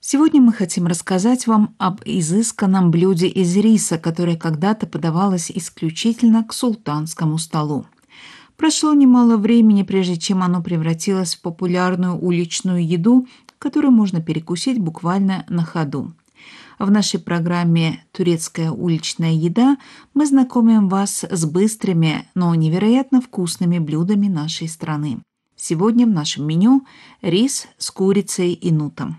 Сегодня мы хотим рассказать вам об изысканном блюде из риса, которое когда-то подавалось исключительно к султанскому столу. Прошло немало времени, прежде чем оно превратилось в популярную уличную еду, которую можно перекусить буквально на ходу. В нашей программе «Турецкая уличная еда» мы знакомим вас с быстрыми, но невероятно вкусными блюдами нашей страны. Сегодня в нашем меню рис с курицей и нутом.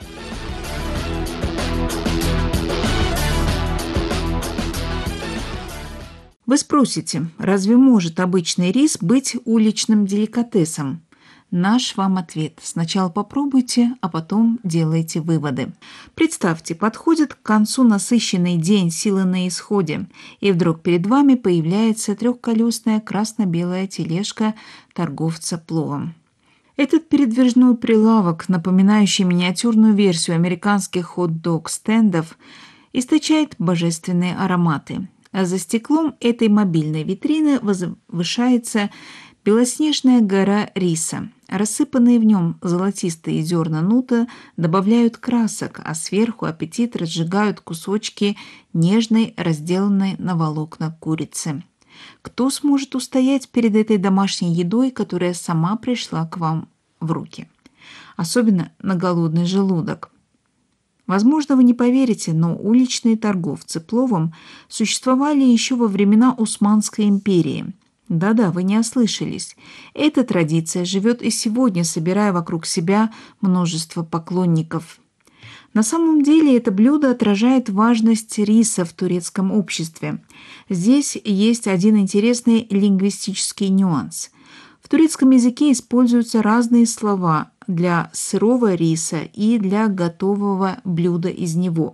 Вы спросите, разве может обычный рис быть уличным деликатесом? Наш вам ответ. Сначала попробуйте, а потом делайте выводы. Представьте, подходит к концу насыщенный день, силы на исходе, и вдруг перед вами появляется трехколесная красно-белая тележка торговца пловом. Этот передвижной прилавок, напоминающий миниатюрную версию американских хот-дог-стендов, источает божественные ароматы. А за стеклом этой мобильной витрины возвышается белоснежная гора риса. Рассыпанные в нем золотистые зерна нута добавляют красок, а сверху аппетит разжигают кусочки нежной, разделанной на волокна курицы. Кто сможет устоять перед этой домашней едой, которая сама пришла к вам в руки? Особенно на голодный желудок. Возможно, вы не поверите, но уличные торговцы пловом существовали еще во времена Османской империи. Да-да, вы не ослышались. Эта традиция живет и сегодня, собирая вокруг себя множество поклонников. На самом деле это блюдо отражает важность риса в турецком обществе. Здесь есть один интересный лингвистический нюанс. В турецком языке используются разные слова для сырого риса и для готового блюда из него.